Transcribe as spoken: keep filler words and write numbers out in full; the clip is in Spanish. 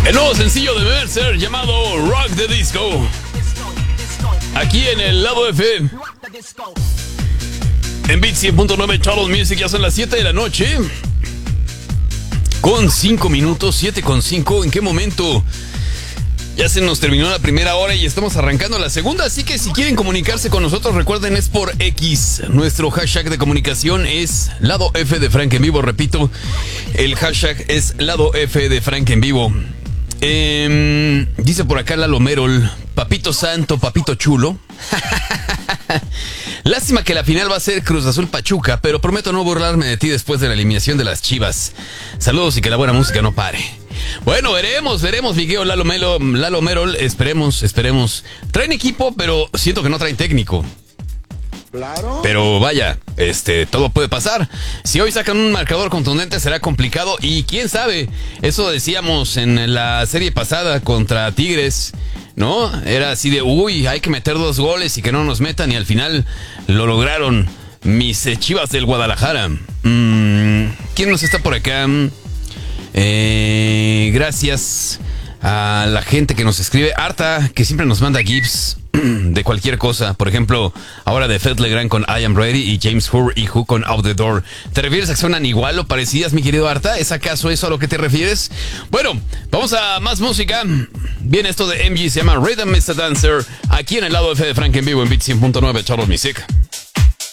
El nuevo sencillo de Mercer llamado Rock the Disco. Aquí en el lado F. En Beat cien punto nueve Charles Music ya son las siete de la noche. Con cinco minutos, siete con cinco. ¿En qué momento? Ya se nos terminó la primera hora y estamos arrancando la segunda, así que si quieren comunicarse con nosotros, recuerden, es por X. Nuestro hashtag de comunicación es Lado F de Frank en Vivo. Repito, el hashtag es Lado F de Frank en Vivo. Eh, dice por acá Lalo Merol, papito santo, papito chulo. Lástima que la final va a ser Cruz Azul Pachuca, pero prometo no burlarme de ti después de la eliminación de las Chivas. Saludos y que la buena música no pare. Bueno, veremos, veremos, Miguel Lalo, Melo, Lalo Merol, esperemos, esperemos. Traen equipo, pero siento que no traen técnico. Claro. Pero vaya, este, todo puede pasar. Si hoy sacan un marcador contundente será complicado y quién sabe, eso decíamos en la serie pasada contra Tigres, ¿no? Era así de, uy, hay que meter dos goles y que no nos metan y al final lo lograron mis eh, Chivas del Guadalajara. Mm, ¿Quién nos está por acá? Eh, gracias a la gente que nos escribe, harta, que siempre nos manda gifs de cualquier cosa. Por ejemplo, ahora de Fed Legrand con I Am Ready y James Hur y Who con Out the Door. ¿Te refieres a que suenan igual o parecidas, mi querido Arta? ¿Es acaso eso a lo que te refieres? Bueno, vamos a más música. Viene esto de M G, se llama Rhythm is a Dancer, aquí en el lado F de Frank en Vivo en Beat cien punto nueve Charles Music.